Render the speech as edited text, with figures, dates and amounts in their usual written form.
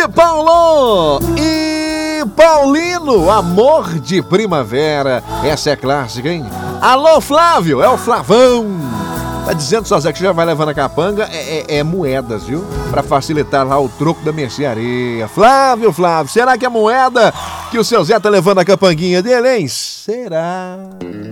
de Paulo e Paulino, Amor de Primavera. Essa é clássica, hein? Alô, Flávio, é o Flavão. Tá dizendo só, Zé, que já vai levando a capanga, moedas, viu? Pra facilitar lá o troco da mercearia. Flávio, será que é moeda que o seu Zé tá levando a capanguinha dele, hein? Será?